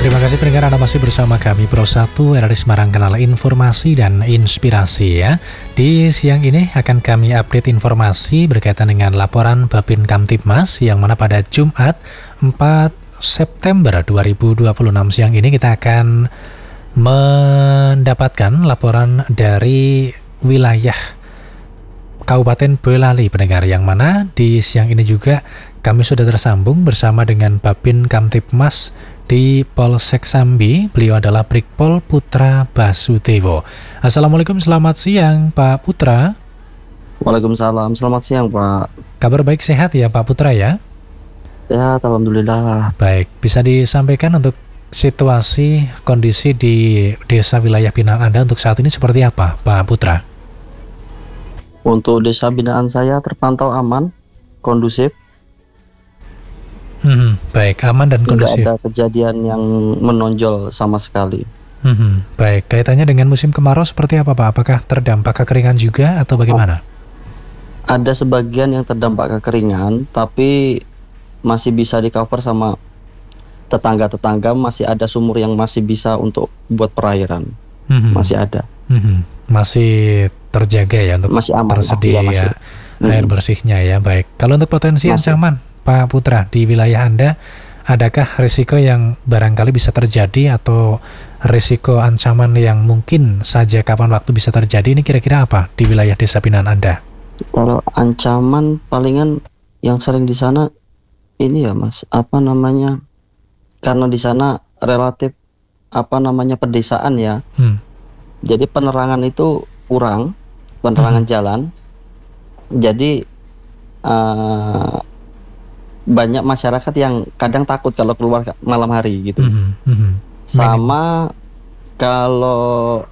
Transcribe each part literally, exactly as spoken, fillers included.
Terima kasih pendengar, Anda masih bersama kami Pro satu R R I Semarang, kanal informasi dan inspirasi ya. Di siang ini akan kami update informasi berkaitan dengan laporan Babin Kamtibmas yang mana pada Jumat empat September dua ribu dua puluh enam siang ini kita akan mendapatkan laporan dari wilayah Kabupaten Boyolali pendengar, yang mana di siang ini juga kami sudah tersambung bersama dengan Babin Kamtibmas di Polsek Sambi. Beliau adalah Brigpol Putra Basudewo. Assalamualaikum, selamat siang Pak Putra. Waalaikumsalam, selamat siang Pak. Kabar baik, sehat ya Pak Putra ya? Sehat, alhamdulillah. Baik, bisa disampaikan untuk situasi kondisi di desa wilayah binaan Anda untuk saat ini seperti apa Pak Putra? Untuk desa binaan saya terpantau aman, kondusif. Hmm, baik, aman dan kondusif. Tidak ada kejadian yang menonjol sama sekali. Hmm, baik, kaitannya dengan musim kemarau seperti apa Pak? Apakah terdampak kekeringan juga atau bagaimana? Ada sebagian yang terdampak kekeringan, tapi masih bisa di cover sama tetangga-tetangga. Masih ada sumur yang masih bisa untuk buat perairan. Hmm. Masih ada. Hmm. Masih terjaga ya untuk masih aman, tersedia ah, ya, masih. air Hmm. bersihnya ya. Baik, kalau untuk potensi masih. ancaman Pak Putra, di wilayah Anda, adakah risiko yang barangkali bisa terjadi atau risiko ancaman yang mungkin saja kapan waktu bisa terjadi? Ini kira-kira apa di wilayah desa binaan Anda? Kalau ancaman palingan yang sering di sana ini ya Mas, apa namanya? Karena di sana relatif apa namanya pedesaan ya. Hmm. Jadi penerangan itu kurang, penerangan hmm. jalan. Jadi uh, banyak masyarakat yang kadang takut kalau keluar malam hari gitu. Mm-hmm. Mm-hmm. Sama kalau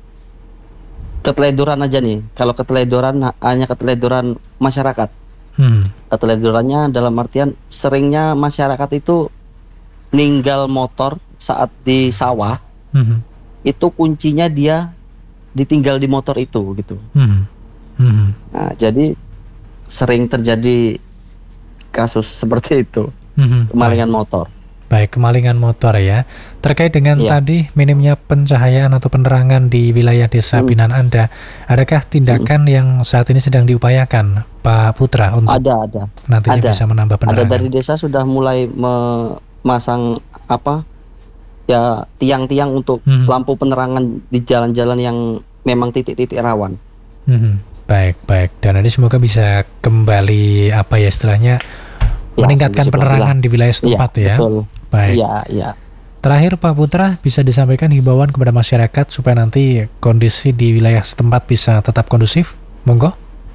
keteledoran aja nih. Kalau keteledoran hanya keteledoran masyarakat. Mm-hmm. Keteledorannya dalam artian seringnya masyarakat itu ninggal motor saat di sawah. Mm-hmm. Itu kuncinya dia ditinggal di motor itu gitu. Mm-hmm. Mm-hmm. Nah, jadi sering terjadi kasus seperti itu, mm-hmm. kemalingan Baik. motor. Baik, kemalingan motor ya. Terkait dengan ya. tadi minimnya pencahayaan atau penerangan di wilayah desa hmm. binaan Anda, adakah tindakan hmm. yang saat ini sedang diupayakan Pak Putra untuk ada, ada. nantinya ada. bisa menambah penerangan? Ada, dari desa sudah mulai memasang apa ya tiang-tiang untuk hmm. lampu penerangan di jalan-jalan yang memang titik-titik rawan. Hmm. Baik, baik. Dan nanti semoga bisa kembali apa ya istilahnya ya, meningkatkan penerangan di wilayah setempat ya. ya. Betul. Baik. Ya, ya. Terakhir Pak Putra, bisa disampaikan himbauan kepada masyarakat supaya nanti kondisi di wilayah setempat bisa tetap kondusif? Monggo.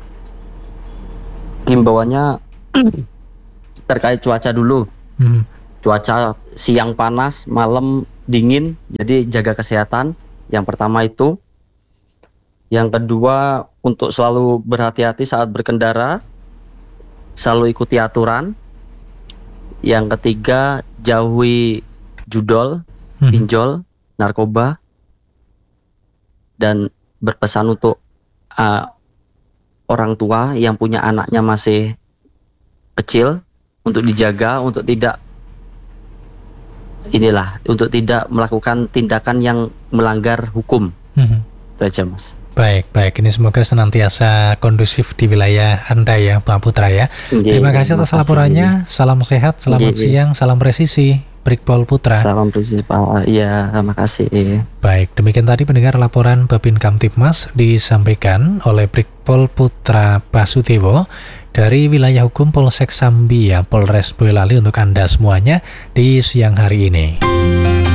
Himbauannya terkait cuaca dulu. Hmm. Cuaca siang panas, malam dingin. Jadi jaga kesehatan. Yang pertama itu. Yang kedua, untuk selalu berhati-hati saat berkendara, selalu ikuti aturan. Yang ketiga, jauhi judol, hmm. pinjol, narkoba, dan berpesan untuk uh, orang tua yang punya anaknya masih kecil untuk dijaga, untuk tidak inilah, untuk tidak melakukan tindakan yang melanggar hukum. Hmm. Itu aja Mas. Baik, baik. Ini semoga senantiasa kondusif di wilayah Anda ya, Pak Putra ya. Oke, terima kasih atas laporannya. Salam sehat, selamat Oke. siang, salam presisi, Brigpol Putra. Salam presisi Pak. Iya, terima kasih. Baik, demikian tadi pendengar laporan Babin Kamtibmas disampaikan oleh Brigpol Putra Basudewo dari wilayah hukum Polsek Sambi ya, Polres Boyolali untuk Anda semuanya di siang hari ini.